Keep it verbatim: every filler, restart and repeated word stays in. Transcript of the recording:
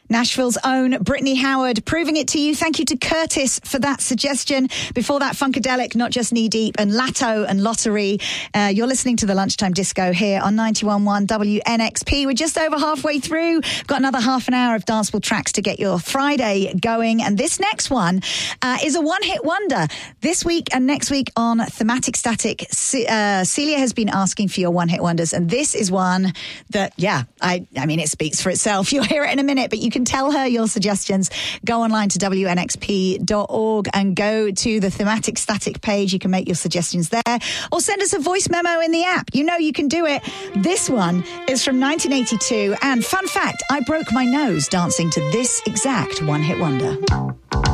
Nashville's own Brittany Howard, Proving It to You. Thank you to Curtis for that suggestion. Before that, Funkadelic, Not Just Knee Deep, and Latto and Lottery. Uh, you're listening to the Lunchtime Disco here on ninety-one point one W N X P. We're just over halfway through. We've got another half an hour of danceable tracks to get your Friday going. And this next one uh, is a one-hit wonder. This week and next week on Thematic Static, C- uh, Celia has been asking for your one-hit wonders. And this is one that, yeah, I, I mean, it speaks for itself. You'll hear it in a minute, but you can tell her your suggestions. Go online to W N X P dot org and go to the Thematic Static page. You can make your suggestions there or send us a voice memo in the app. You know you can do it. This one is from nineteen eighty-two. And fun fact, I broke my nose dancing to this exact one-hit wonder.